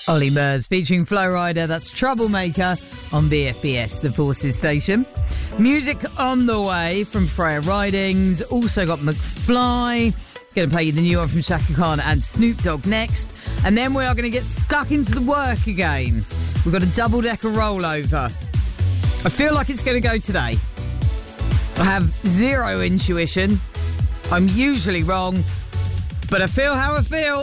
Ollie Murs featuring Flo Rida. That's Troublemaker on BFBS, the Forces station. Music on the way from Freya Ridings. Also got McFly. Going to play you the new one from Shaka Khan and Snoop Dogg next. And then we are going to get stuck into the work again. We've got a double-decker rollover. I feel like it's going to go today. I have zero intuition. I'm usually wrong, but I feel how I feel.